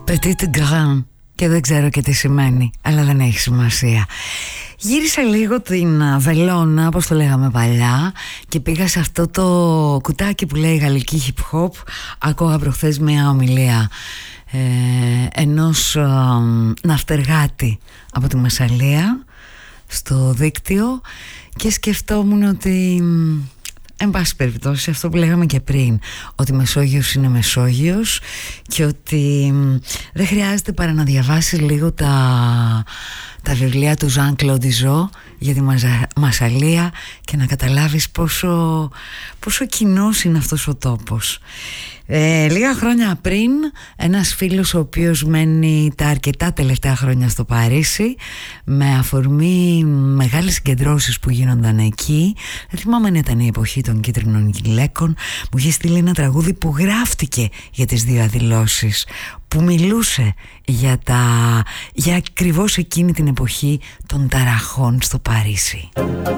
Petit Grand. Και δεν ξέρω και τι σημαίνει, αλλά δεν έχει σημασία. Γύρισα λίγο την βελόνα, όπως το λέγαμε παλιά, και πήγα σε αυτό το κουτάκι που λέει γαλλική hip hop. Άκουγα προχθές μια ομιλία ενός ναυτεργάτη από τη Μασσαλία στο δίκτυο και σκεφτόμουν ότι, εν πάση περιπτώσει, αυτό που λέγαμε και πριν, ότι Μεσόγειος είναι Μεσόγειος και ότι δεν χρειάζεται παρά να διαβάσεις λίγο τα βιβλία του Ζαν Κλοντιζό για τη Μασσαλία και να καταλάβεις πόσο κοινός είναι αυτός ο τόπος. Λίγα χρόνια πριν, ένας φίλος ο οποίος μένει τα αρκετά τελευταία χρόνια στο Παρίσι, με αφορμή μεγάλες συγκεντρώσεις που γίνονταν εκεί, δεν θυμάμαι αν ήταν η εποχή των κίτρινων γυλαίκων, μου είχε στείλει ένα τραγούδι που γράφτηκε για τις διαδηλώσεις, που μιλούσε για ακριβώς εκείνη την εποχή των ταραχών στο Παρίσι.